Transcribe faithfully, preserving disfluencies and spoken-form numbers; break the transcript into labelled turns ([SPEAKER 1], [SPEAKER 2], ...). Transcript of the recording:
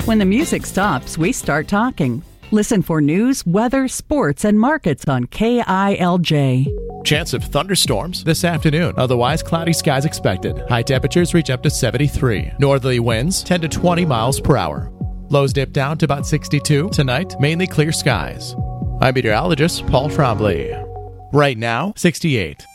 [SPEAKER 1] When the music stops, we start talking. Listen for news, weather, sports, and markets on K I L J.
[SPEAKER 2] Chance of thunderstorms this afternoon. Otherwise, cloudy skies expected. High temperatures reach up to seventy-three. Northerly winds ten to twenty miles per hour. Lows dip down to about sixty-two. Tonight, mainly clear skies. I'm meteorologist Paul Trombley. Right now, sixty-eight.